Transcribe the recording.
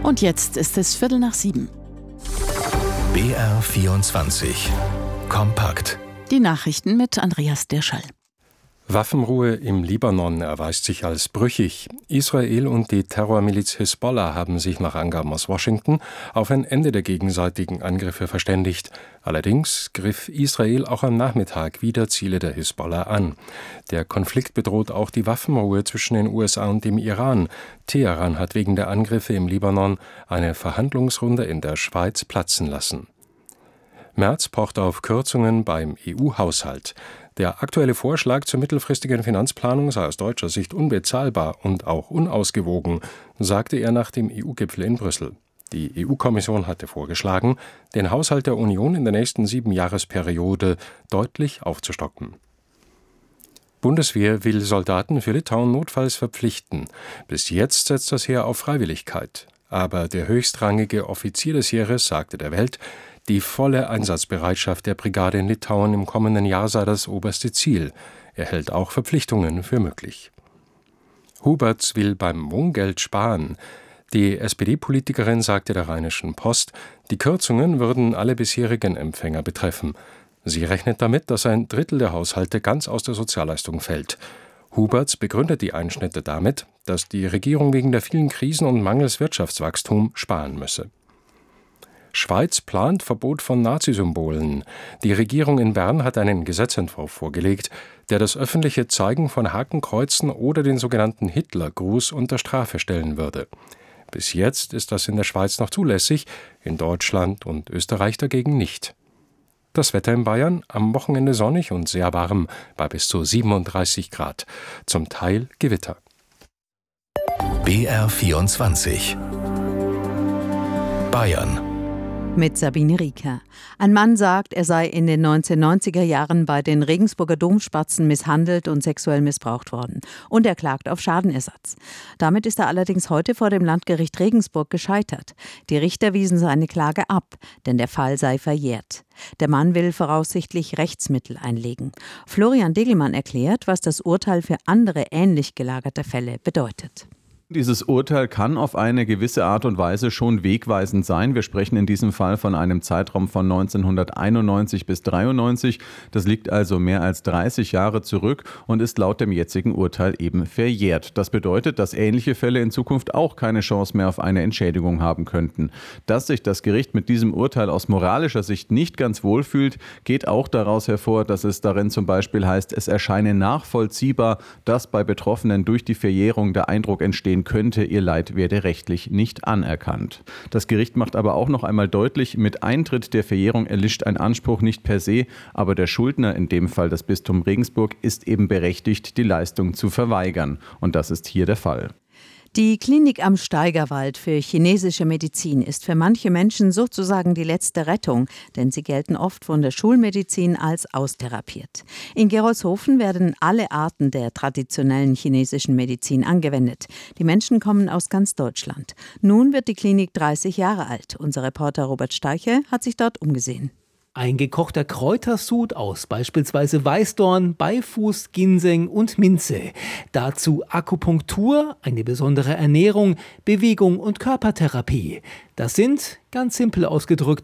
Und jetzt ist es 6:15. BR24 Kompakt. Die Nachrichten mit Andreas Dirschall. Waffenruhe im Libanon erweist sich als brüchig. Israel und die Terrormiliz Hisbollah haben sich nach Angaben aus Washington auf ein Ende der gegenseitigen Angriffe verständigt. Allerdings griff Israel auch am Nachmittag wieder Ziele der Hisbollah an. Der Konflikt bedroht auch die Waffenruhe zwischen den USA und dem Iran. Teheran hat wegen der Angriffe im Libanon eine Verhandlungsrunde in der Schweiz platzen lassen. Merz pocht auf Kürzungen beim EU-Haushalt. Der aktuelle Vorschlag zur mittelfristigen Finanzplanung sei aus deutscher Sicht unbezahlbar und auch unausgewogen, sagte er nach dem EU-Gipfel in Brüssel. Die EU-Kommission hatte vorgeschlagen, den Haushalt der Union in der nächsten 7-Jahresperiode deutlich aufzustocken. Bundeswehr will Soldaten für Litauen notfalls verpflichten. Bis jetzt setzt das Heer auf Freiwilligkeit. Aber der höchstrangige Offizier des Heeres sagte der Welt, die volle Einsatzbereitschaft der Brigade in Litauen im kommenden Jahr sei das oberste Ziel. Er hält auch Verpflichtungen für möglich. Huberts will beim Wohngeld sparen. Die SPD-Politikerin sagte der Rheinischen Post, die Kürzungen würden alle bisherigen Empfänger betreffen. Sie rechnet damit, dass ein Drittel der Haushalte ganz aus der Sozialleistung fällt. Huberts begründet die Einschnitte damit, dass die Regierung wegen der vielen Krisen und mangels Wirtschaftswachstum sparen müsse. Schweiz plant Verbot von Nazisymbolen. Die Regierung in Bern hat einen Gesetzentwurf vorgelegt, der das öffentliche Zeigen von Hakenkreuzen oder den sogenannten Hitlergruß unter Strafe stellen würde. Bis jetzt ist das in der Schweiz noch zulässig, in Deutschland und Österreich dagegen nicht. Das Wetter in Bayern am Wochenende sonnig und sehr warm bei bis zu 37 Grad. Zum Teil Gewitter. BR24 Bayern. Mit Sabine Rieker. Ein Mann sagt, er sei in den 1990er Jahren bei den Regensburger Domspatzen misshandelt und sexuell missbraucht worden. Und er klagt auf Schadenersatz. Damit ist er allerdings heute vor dem Landgericht Regensburg gescheitert. Die Richter wiesen seine Klage ab, denn der Fall sei verjährt. Der Mann will voraussichtlich Rechtsmittel einlegen. Florian Degelmann erklärt, was das Urteil für andere ähnlich gelagerte Fälle bedeutet. Dieses Urteil kann auf eine gewisse Art und Weise schon wegweisend sein. Wir sprechen in diesem Fall von einem Zeitraum von 1991 bis 1993. Das liegt also mehr als 30 Jahre zurück und ist laut dem jetzigen Urteil eben verjährt. Das bedeutet, dass ähnliche Fälle in Zukunft auch keine Chance mehr auf eine Entschädigung haben könnten. Dass sich das Gericht mit diesem Urteil aus moralischer Sicht nicht ganz wohlfühlt, geht auch daraus hervor, dass es darin zum Beispiel heißt, es erscheine nachvollziehbar, dass bei Betroffenen durch die Verjährung der Eindruck entstehen könnte, ihr Leid werde rechtlich nicht anerkannt. Das Gericht macht aber auch noch einmal deutlich, mit Eintritt der Verjährung erlischt ein Anspruch nicht per se, aber der Schuldner, in dem Fall das Bistum Regensburg, ist eben berechtigt, die Leistung zu verweigern. Und das ist hier der Fall. Die Klinik am Steigerwald für chinesische Medizin ist für manche Menschen sozusagen die letzte Rettung, denn sie gelten oft von der Schulmedizin als austherapiert. In Gerolzhofen werden alle Arten der traditionellen chinesischen Medizin angewendet. Die Menschen kommen aus ganz Deutschland. Nun wird die Klinik 30 Jahre alt. Unser Reporter Robert Steiche hat sich dort umgesehen. Ein gekochter Kräutersud aus beispielsweise Weißdorn, Beifuß, Ginseng und Minze. Dazu Akupunktur, eine besondere Ernährung, Bewegung und Körpertherapie. Das sind, ganz simpel ausgedrückt,